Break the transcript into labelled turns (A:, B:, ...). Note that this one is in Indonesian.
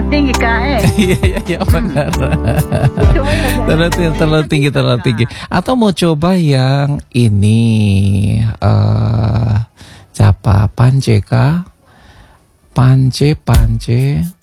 A: terlalu tinggi kak.
B: Iya benar.
A: Coba ya,
B: Terlalu tinggi. Atau mau coba yang ini siapa? Pance kah? Pance.